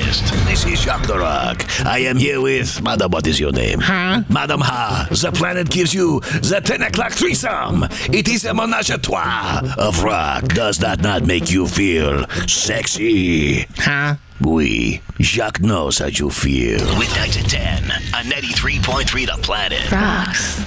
playlist. This is Jacques the Rock. I am here with Madam. What is your name? Huh? Madam Ha. The planet gives you the 10 o'clock threesome. It is a menage a trois of rock. Does that not make you feel sexy? Huh? Oui. Jacques knows how you feel. Weeknights at 10 on 93.3 The Planet. Rocks.